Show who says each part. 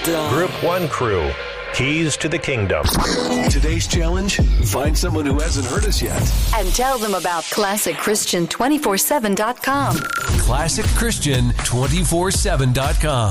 Speaker 1: Group 1 Crew, Keys to the Kingdom.
Speaker 2: Today's challenge, find someone who hasn't heard us yet.
Speaker 3: And tell them about ClassicChristian247.com.
Speaker 4: ClassicChristian247.com.